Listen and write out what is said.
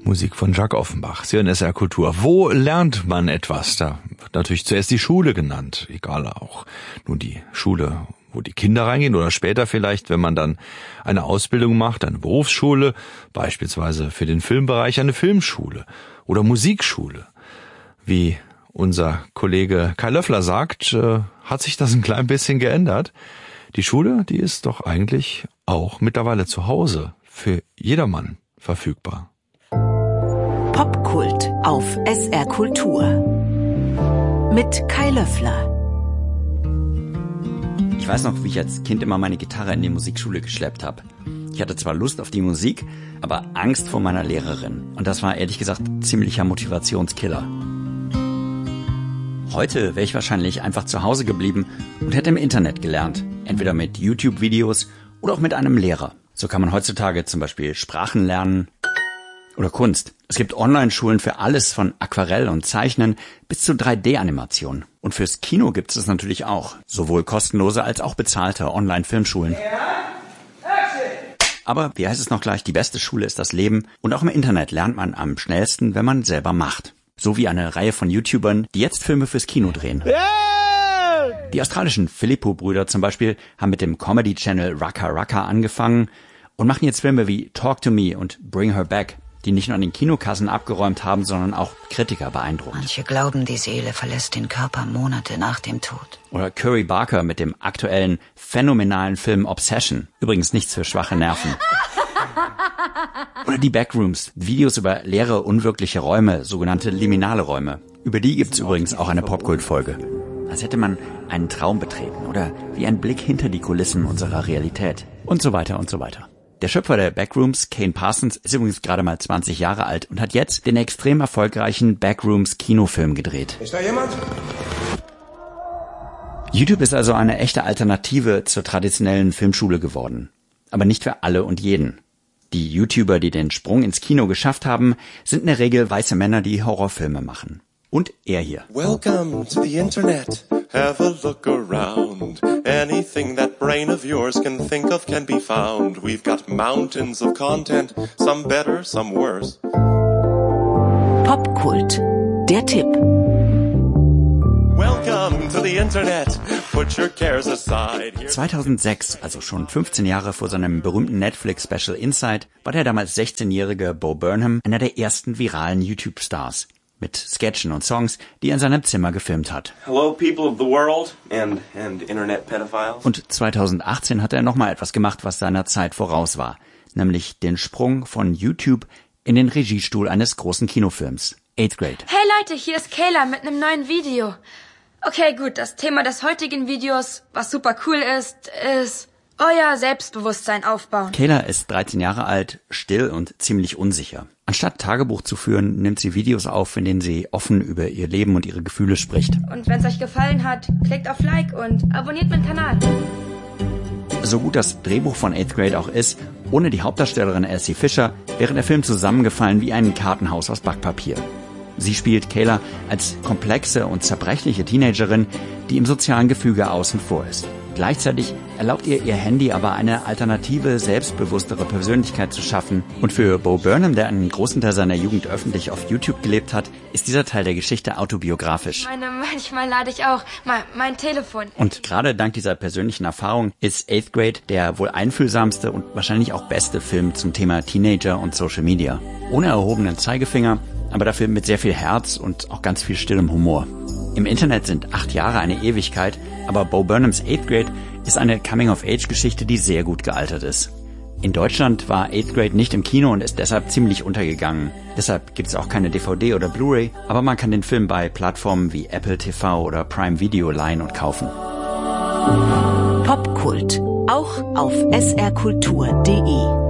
Musik von Jacques Offenbach. Sie hören SR Kultur. Wo lernt man etwas? Da wird natürlich zuerst die Schule genannt. Egal, auch nun die Schule, wo die Kinder reingehen oder später vielleicht, wenn man dann eine Ausbildung macht, eine Berufsschule, beispielsweise für den Filmbereich eine Filmschule oder Musikschule. Wie unser Kollege Kai Löffler sagt, hat sich das ein klein bisschen geändert. Die Schule, die ist doch eigentlich auch mittlerweile zu Hause für jedermann verfügbar. Popkult auf SR Kultur mit Kai Löffler. Ich weiß noch, wie ich als Kind immer meine Gitarre in die Musikschule geschleppt habe. Ich hatte zwar Lust auf die Musik, aber Angst vor meiner Lehrerin. Und das war ehrlich gesagt ziemlicher Motivationskiller. Heute wäre ich wahrscheinlich einfach zu Hause geblieben und hätte im Internet gelernt. Entweder mit YouTube-Videos oder auch mit einem Lehrer. So kann man heutzutage zum Beispiel Sprachen lernen oder Kunst. Es gibt Online-Schulen für alles von Aquarell und Zeichnen bis zu 3D-Animation. Und fürs Kino gibt es natürlich auch. Sowohl kostenlose als auch bezahlte Online-Filmschulen. Aber, wie heißt es noch gleich, die beste Schule ist das Leben. Und auch im Internet lernt man am schnellsten, wenn man selber macht. So wie eine Reihe von YouTubern, die jetzt Filme fürs Kino drehen. Die australischen Philippou-Brüder zum Beispiel haben mit dem Comedy-Channel Raka Raka angefangen und machen jetzt Filme wie Talk to Me und Bring Her Back, die nicht nur an den Kinokassen abgeräumt haben, sondern auch Kritiker beeindruckt. Manche glauben, die Seele verlässt den Körper Monate nach dem Tod. Oder Curry Barker mit dem aktuellen, phänomenalen Film Obsession. Übrigens nichts für schwache Nerven. Oder die Backrooms, Videos über leere, unwirkliche Räume, sogenannte liminale Räume. Über die gibt's übrigens auch eine Popkult-Folge. Als hätte man einen Traum betreten oder wie ein Blick hinter die Kulissen unserer Realität. Und so weiter und so weiter. Der Schöpfer der Backrooms, Kane Parsons, ist übrigens gerade mal 20 Jahre alt und hat jetzt den extrem erfolgreichen Backrooms-Kinofilm gedreht. Ist da jemand? YouTube ist also eine echte Alternative zur traditionellen Filmschule geworden. Aber nicht für alle und jeden. Die YouTuber, die den Sprung ins Kino geschafft haben, sind in der Regel weiße Männer, die Horrorfilme machen. Und er hier. Welcome to the Internet. Have a look around. Anything that brain of yours can think of can be found. We've got mountains of content, some better, some worse. Popkult, der Tipp. Welcome to the Internet. Put your cares aside. 2006, also schon 15 Jahre vor seinem berühmten Netflix-Special Inside, war der damals 16-jährige Bo Burnham einer der ersten viralen YouTube-Stars. Mit Sketchen und Songs, die er in seinem Zimmer gefilmt hat. Hello, people of the world and internet pedophiles. Und 2018 hat er nochmal etwas gemacht, was seiner Zeit voraus war. Nämlich den Sprung von YouTube in den Regiestuhl eines großen Kinofilms. 8th Grade. Hey Leute, hier ist Kayla mit einem neuen Video. Okay, gut, das Thema des heutigen Videos, was super cool ist euer Selbstbewusstsein aufbauen. Kayla ist 13 Jahre alt, still und ziemlich unsicher. Anstatt Tagebuch zu führen, nimmt sie Videos auf, in denen sie offen über ihr Leben und ihre Gefühle spricht. Und wenn es euch gefallen hat, klickt auf Like und abonniert meinen Kanal. So gut das Drehbuch von 8th Grade auch ist, ohne die Hauptdarstellerin Elsie Fisher wäre der Film zusammengefallen wie ein Kartenhaus aus Backpapier. Sie spielt Kayla als komplexe und zerbrechliche Teenagerin, die im sozialen Gefüge außen vor ist. Gleichzeitig erlaubt ihr Handy aber eine alternative, selbstbewusstere Persönlichkeit zu schaffen. Und für Bo Burnham, der einen großen Teil seiner Jugend öffentlich auf YouTube gelebt hat, ist dieser Teil der Geschichte autobiografisch. Manchmal lade ich auch mein Telefon. Und gerade dank dieser persönlichen Erfahrung ist 8th Grade der wohl einfühlsamste und wahrscheinlich auch beste Film zum Thema Teenager und Social Media. Ohne erhobenen Zeigefinger, aber dafür mit sehr viel Herz und auch ganz viel stillem Humor. Im Internet sind 8 Jahre eine Ewigkeit, aber Bo Burnhams 8th Grade ist eine Coming-of-Age-Geschichte, die sehr gut gealtert ist. In Deutschland war 8th Grade nicht im Kino und ist deshalb ziemlich untergegangen. Deshalb gibt es auch keine DVD oder Blu-ray, aber man kann den Film bei Plattformen wie Apple TV oder Prime Video leihen und kaufen. Popkult, auch auf srkultur.de.